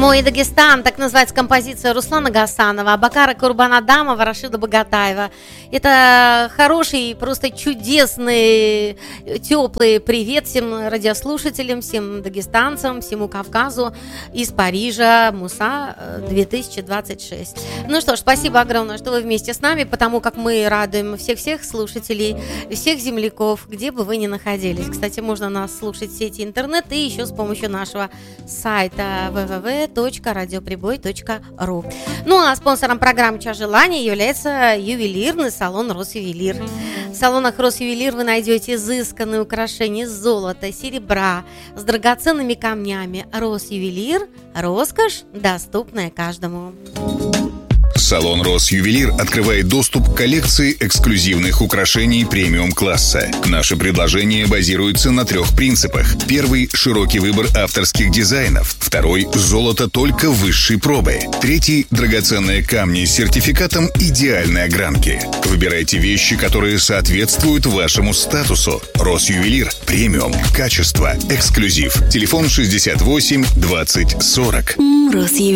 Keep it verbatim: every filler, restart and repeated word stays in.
«Мой Дагестан», так называется композиция Руслана Гасанова, Абакара Курбанадамова, Рашида Багатаева. Это хороший, просто чудесный, теплый привет всем радиослушателям, всем дагестанцам, всему Кавказу из Парижа, Муса две тысячи двадцать шесть. Ну что ж, спасибо огромное, что вы вместе с нами, потому как мы радуем всех-всех слушателей, всех земляков, где бы вы ни находились. Кстати, можно нас слушать в сети интернет и еще с помощью нашего сайта дабл ю дабл ю дабл ю точка радиоприбой точка ру. Ну а спонсором программы «Час желаний» является ювелирный салон «Росювелир». В салонах «Росювелир» вы найдете изысканные украшения из золота, серебра, с драгоценными камнями. «Росювелир» – роскошь, доступная каждому. Салон «Росювелир» открывает доступ к коллекции эксклюзивных украшений премиум-класса. Наши предложения базируются на трех принципах. Первый – широкий выбор авторских дизайнов. Второй – золото только высшей пробы. Третий – драгоценные камни с сертификатом идеальной огранки. Выбирайте вещи, которые соответствуют вашему статусу. «Росювелир» – премиум, качество, эксклюзив. Телефон шестьдесят восемь двадцать сорок.